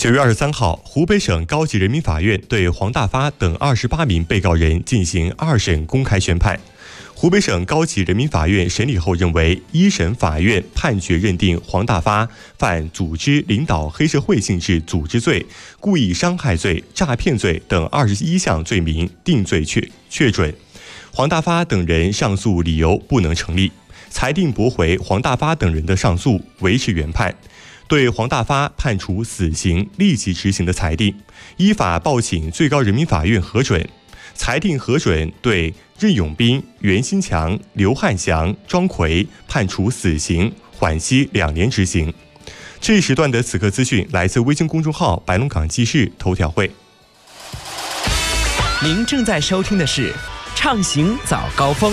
9月23号，湖北省高级人民法院对黄大发等28名被告人进行2审公开宣判。湖北省高级人民法院审理后认为，1审法院判决认定黄大发犯组织领导黑社会性质组织罪、故意伤害罪、诈骗罪等21项罪名定罪确准。黄大发等人上诉理由不能成立，裁定驳回黄大发等人的上诉，维持原判。对黄大发判处死刑立即执行的裁定，依法报请最高人民法院核准。裁定核准对任永斌、袁新强、刘汉祥、庄奎判处死刑，缓期2年执行。这一时段的此刻资讯来自微信公众号白龙港记事头条会。 您正在收听的是畅行早高峰。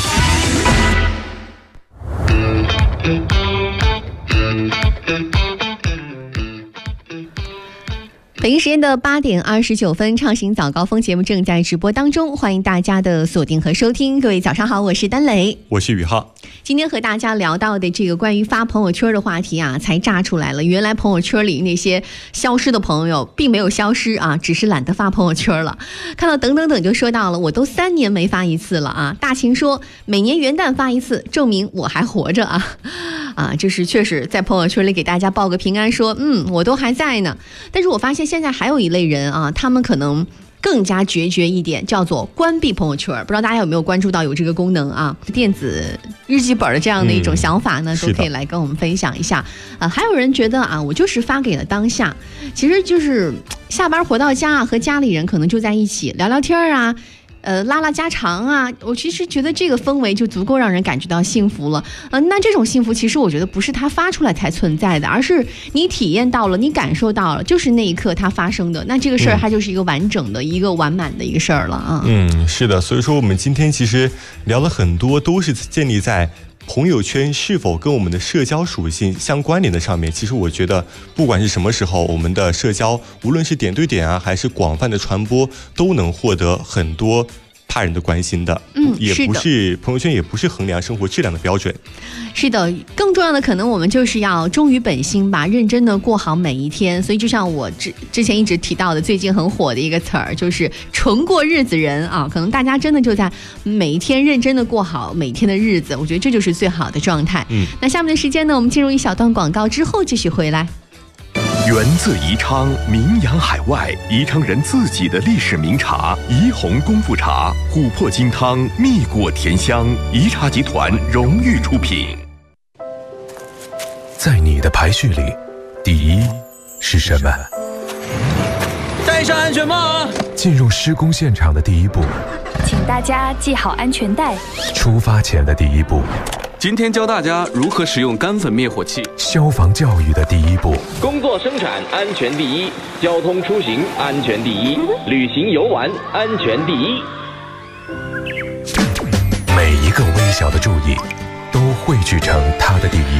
北京时间的8点29分，畅行早高峰节目正在直播当中，欢迎大家的锁定和收听。各位早上好，我是丹雷， 我是宇浩。 今天和大家聊到的这个关于发朋友圈的话题啊，才炸出来了。原来朋友圈里那些消失的朋友并没有消失啊，只是懒得发朋友圈了。看到等等等就说到了，我都3年没发一次了啊。大秦说每年元旦发一次，证明我还活着啊。就是确实在朋友圈里给大家报个平安说，我都还在呢。但是我发现现在还有一类人啊，他们可能更加决绝一点，叫做关闭朋友圈。不知道大家有没有关注到有这个功能啊？电子日记本的这样的一种想法呢，都可以来跟我们分享一下。还有人觉得啊，我就是发给了当下，其实就是下班回到家啊，和家里人可能就在一起聊聊天啊。拉拉家常啊，我其实觉得这个氛围就足够让人感觉到幸福了。那这种幸福其实我觉得不是它发出来才存在的，而是你体验到了，你感受到了，就是那一刻它发生的。那这个事儿它就是一个完整的、一个完满的一个事儿了啊。 是的，所以说我们今天其实聊了很多，都是建立在朋友圈是否跟我们的社交属性相关联的上面。其实我觉得不管是什么时候，我们的社交无论是点对点啊，还是广泛的传播，都能获得很多他人的关心的。也不是朋友圈也不是衡量生活质量的标准。 是的，更重要的可能我们就是要忠于本心吧，认真的过好每一天。所以就像我之前一直提到的，最近很火的一个词儿，就是纯过日子人啊。可能大家真的就在每一天认真的过好每天的日子，我觉得这就是最好的状态。那下面的时间呢，我们进入一小段广告之后继续回来。 源自宜昌，名扬海外，宜昌人自己的历史名茶宜红功夫茶，琥珀金汤，蜜果甜香，宜茶集团荣誉出品。 在你的排序里，第一是什么？ 戴上安全帽啊！ 进入施工现场的第一步， 请大家系好安全带。 出发前的第一步， 今天教大家如何使用干粉灭火器。 消防教育的第一步， 工作生产安全第一，交通出行安全第一，旅行游玩安全第一。 每一个微小的注意，都汇聚成它的第一。